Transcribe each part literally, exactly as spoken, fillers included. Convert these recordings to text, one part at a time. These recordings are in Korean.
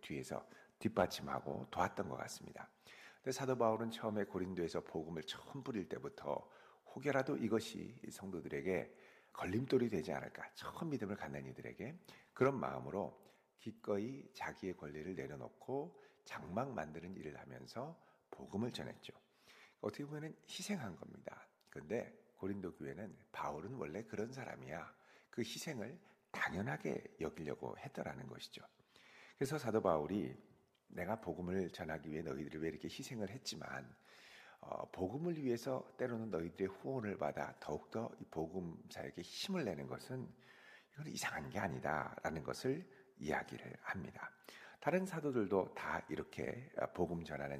뒤에서 뒷받침하고 도왔던 것 같습니다. 근데 사도 바울은 처음에 고린도에서 복음을 처음 뿌릴 때부터 혹여라도 이것이 성도들에게 걸림돌이 되지 않을까, 처음 믿음을 갖는 이들에게 그런 마음으로 기꺼이 자기의 권리를 내려놓고 장막 만드는 일을 하면서 복음을 전했죠. 어떻게 보면 희생한 겁니다. 그런데 고린도 교회는 바울은 원래 그런 사람이야, 그 희생을 당연하게 여기려고 했더라는 것이죠. 그래서 사도 바울이 내가 복음을 전하기 위해 너희들이 왜 이렇게 희생을 했지만 어, 복음을 위해서 때로는 너희들의 후원을 받아 더욱더 이 복음 사역에 힘을 내는 것은 이건 이상한 게 아니다라는 것을 이야기를 합니다. 다른 사도들도 다 이렇게 복음 전하는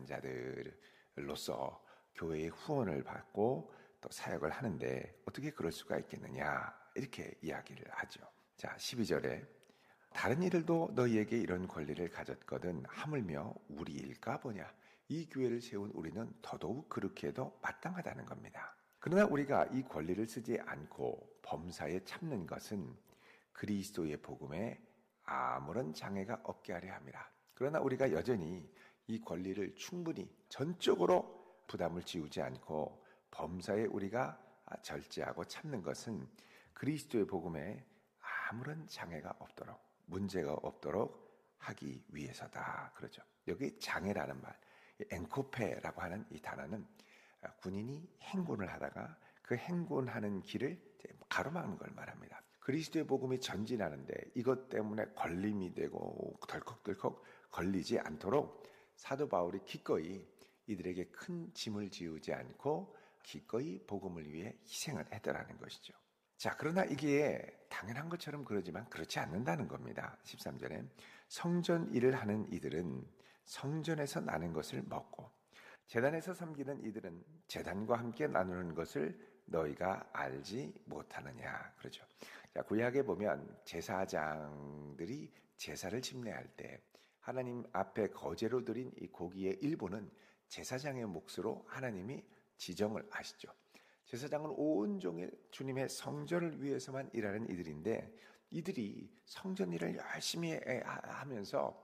자들로서 교회의 후원을 받고 또 사역을 하는데 어떻게 그럴 수가 있겠느냐, 이렇게 이야기를 하죠. 자, 십이 절에 다른 이들도 너희에게 이런 권리를 가졌거든 하물며 우리 일까 보냐. 이 교회를 세운 우리는 더더욱 그렇게 해도 마땅하다는 겁니다. 그러나 우리가 이 권리를 쓰지 않고 범사에 참는 것은 그리스도의 복음에 아무런 장애가 없게 하려 함이라. 그러나 우리가 여전히 이 권리를 충분히 전적으로 부담을 지우지 않고 범사에 우리가 절제하고 참는 것은 그리스도의 복음에 아무런 장애가 없도록, 문제가 없도록 하기 위해서다. 그러죠. 여기 장애라는 말, 엔코페라고 하는 이 단어는 군인이 행군을 하다가 그 행군하는 길을 가로막는 걸 말합니다. 그리스도의 복음이 전진하는데 이것 때문에 걸림이 되고 덜컥덜컥 걸리지 않도록 사도 바울이 기꺼이 이들에게 큰 짐을 지우지 않고 기꺼이 복음을 위해 희생을 했더라는 것이죠. 자, 그러나 이게 당연한 것처럼 그러지만 그렇지 않는다는 겁니다. 십삼 절에 성전 일을 하는 이들은 성전에서 나는 것을 먹고 제단에서 섬기는 이들은 제단과 함께 나누는 것을 너희가 알지 못하느냐. 그러죠. 자, 구약에 보면 제사장들이 제사를 집례할 때 하나님 앞에 거제로 드린 이 고기의 일부는 제사장의 몫으로 하나님이 지정을 하시죠. 제사장은 온종일 주님의 성전을 위해서만 일하는 이들인데 이들이 성전 일을 열심히 하면서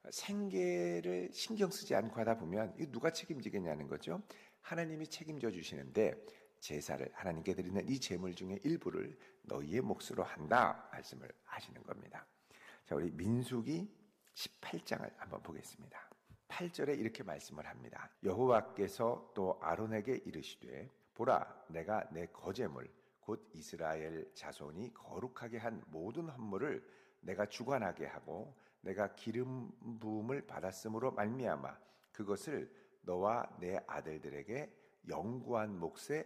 생계를 신경 쓰지 않고 하다 보면 이거 누가 책임지겠냐는 거죠. 하나님이 책임져 주시는데 제사를 하나님께 드리는 이 제물 중에 일부를 너희의 몫으로 한다 말씀을 하시는 겁니다. 자, 우리 민수기 십팔 장을 한번 보겠습니다. 팔 절에 이렇게 말씀을 합니다. 여호와께서 또 아론에게 이르시되 보라, 내가 내 거제물 곧 이스라엘 자손이 거룩하게 한 모든 헌물을 내가 주관하게 하고 내가 기름 부음을 받았으므로 말미암아 그것을 너와 내 아들들에게 영구한 몫의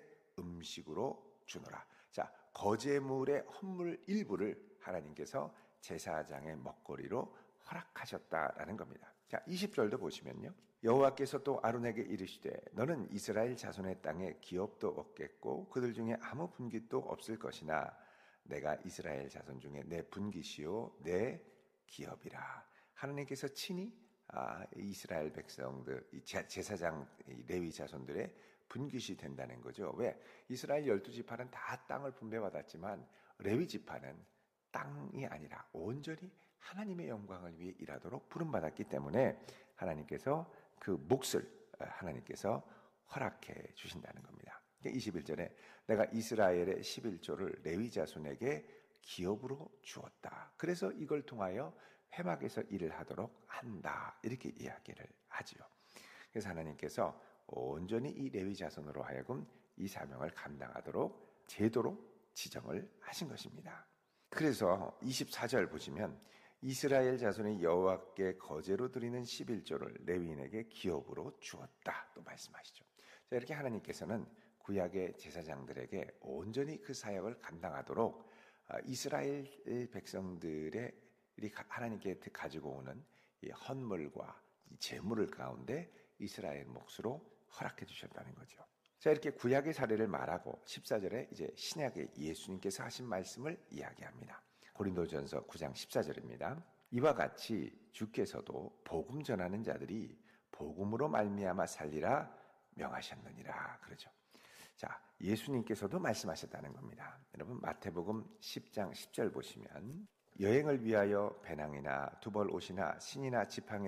음식으로 주노라. 자, 거제물의 헌물 일부를 하나님께서 제사장의 먹거리로 허락하셨다라는 겁니다. 자, 이십 절도 보시면요. 여호와께서 또 아론에게 이르시되 너는 이스라엘 자손의 땅에 기업도 없겠고 그들 중에 아무 분깃도 없을 것이나 내가 이스라엘 자손 중에 내 분깃이요 내 기업이라. 하나님께서 친히 아, 이스라엘 백성들, 제사장 레위 자손들의 분깃이 된다는 거죠. 왜? 이스라엘 열두 지파는 다 땅을 분배받았지만 레위 지파는 땅이 아니라 온전히 하나님의 영광을 위해 일하도록 부름받았기 때문에 하나님께서 그 몫을 하나님께서 허락해 주신다는 겁니다. 이십일 절에 내가 이스라엘의 십일 조를 레위 자손에게 기업으로 주었다. 그래서 이걸 통하여 회막에서 일을 하도록 한다. 이렇게 이야기를 하지요. 그래서 하나님께서 온전히 이 레위 자손으로 하여금 이 사명을 감당하도록 제도로 지정을 하신 것입니다. 그래서 이십사 절 보시면 이스라엘 자손이 여호와께 거제로 드리는 십일 조를 레위인에게 기업으로 주었다 또 말씀하시죠. 자, 이렇게 하나님께서는 구약의 제사장들에게 온전히 그 사역을 감당하도록 이스라엘 백성들의 하나님께 가지고 오는 이 헌물과 이 제물을 가운데 이스라엘 몫으로 허락해 주셨다는 거죠. 자, 이렇게 구약의 사례를 말하고 십사 절에 이제 신약의 예수님께서 하신 말씀을 이야기합니다. 고린도전서 구 장 십사 절입니다. 이와 같이 주께서도 복음 전하는 자들이 복음으로 말미암아 살리라 명하셨느니라. 그러죠. 자, 예수님께서도 말씀하셨다는 겁니다. 여러분 마태복음 십 장 십 절 보시면 여행을 위하여 배낭이나 두벌 옷이나 신이나 지팡이